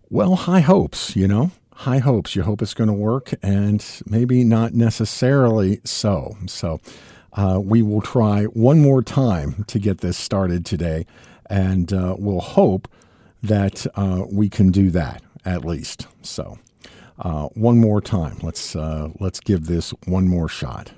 Well, high hopes, high hopes. You hope it's going to work, and maybe not necessarily so. So we will try one more time to get this started today, and we'll hope that we can do that at least. So one more time. Let's give this one more shot.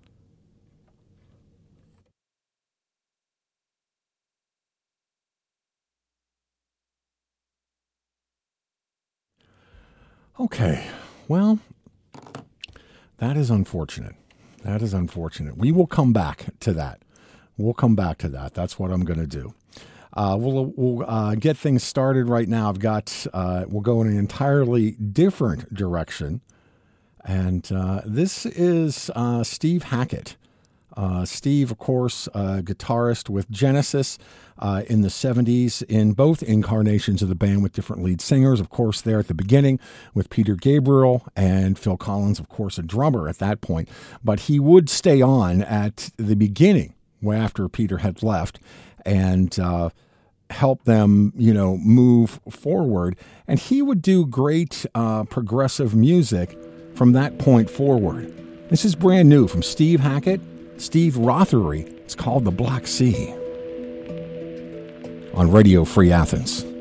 Okay, well, that is unfortunate. That is unfortunate. We will come back to that. We'll come back to that. That's what I'm going to do. We'll get things started right now. We'll go in an entirely different direction. And this is Steve Hackett. Steve, of course, guitarist with Genesis in the 70s, in both incarnations of the band with different lead singers. Of course, there at the beginning with Peter Gabriel and Phil Collins, of course, a drummer at that point. But he would stay on at the beginning, after Peter had left, and help them, move forward. And he would do great progressive music from that point forward. This is brand new from Steve Hackett, Steve Rothery. It's called The Black Sea on Radio Free Athens.